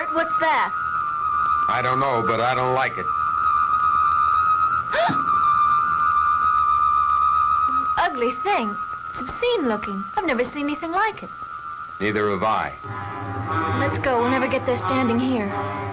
What's that? I don't know, but I don't like it. Ugly thing. It's obscene looking. I've never seen anything like it. Neither have I. Let's go. We'll never get there standing here.